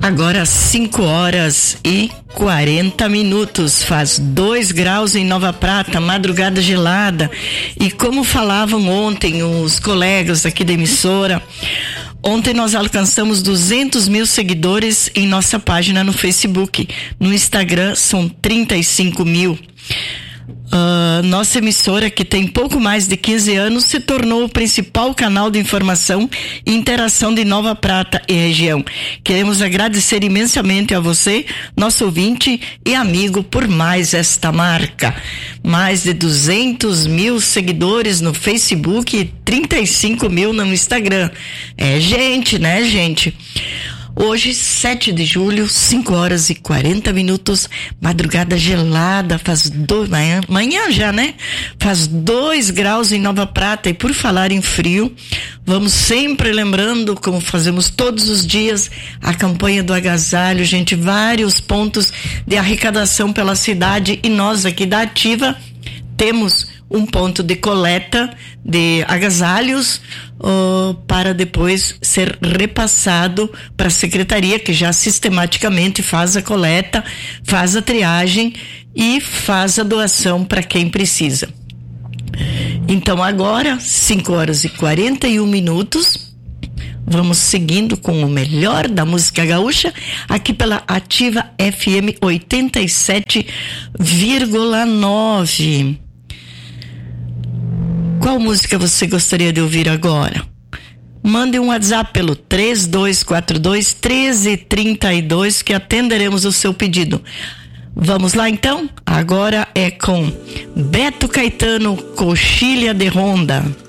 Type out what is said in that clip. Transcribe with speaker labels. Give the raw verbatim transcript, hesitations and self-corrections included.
Speaker 1: Agora cinco horas e quarenta minutos, faz dois graus em Nova Prata, madrugada gelada. E como falavam ontem os colegas aqui da emissora, ontem nós alcançamos duzentos mil seguidores em nossa página no Facebook. No Instagram são trinta e cinco mil. Uh, nossa emissora, que tem pouco mais de quinze anos, se tornou o principal canal de informação e interação de Nova Prata e região. Queremos agradecer imensamente a você, nosso ouvinte e amigo, por mais esta marca. Mais de duzentos mil seguidores no Facebook e trinta e cinco mil no Instagram. É gente, né, gente? Hoje, sete de julho, cinco horas e quarenta minutos, madrugada gelada, faz dois, manhã, manhã já, né? Faz dois graus em Nova Prata. E por falar em frio, vamos sempre lembrando, como fazemos todos os dias, a campanha do agasalho, gente, vários pontos de arrecadação pela cidade, e nós aqui da Ativa temos um ponto de coleta de agasalhos uh, para depois ser repassado para a secretaria, que já sistematicamente faz a coleta, faz a triagem e faz a doação para quem precisa. Então agora, cinco horas e quarenta e um minutos, vamos seguindo com o melhor da música gaúcha, aqui pela Ativa F M oitenta e sete vírgula nove. Qual música você gostaria de ouvir agora? Mande um WhatsApp pelo três dois quatro dois, um três três dois que atenderemos o seu pedido. Vamos lá então? Agora é com Beto Caetano, Coxilha de Ronda.